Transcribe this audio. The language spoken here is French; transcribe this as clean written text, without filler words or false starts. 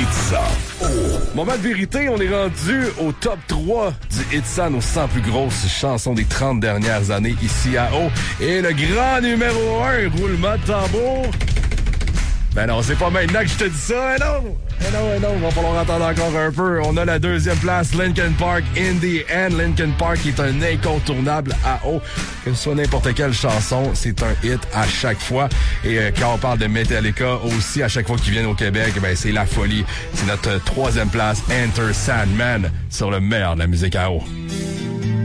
Pizza. Oh. Moment de vérité, on est rendu au top 3 du Hitsan aux 100 plus grosses chansons des 30 dernières années ici à O. Et le grand numéro 1, roulement de tambour. Ben non, c'est pas maintenant que je te dis ça, non, va falloir attendre encore un peu. On a la deuxième place, Linkin Park, In the End. Linkin Park est un incontournable à O. Que ce soit n'importe quelle chanson, c'est un hit à chaque fois. Et quand on parle de Metallica aussi, à chaque fois qu'ils viennent au Québec, ben c'est la folie. C'est notre troisième place, Enter Sandman, sur le meilleur de la musique à O.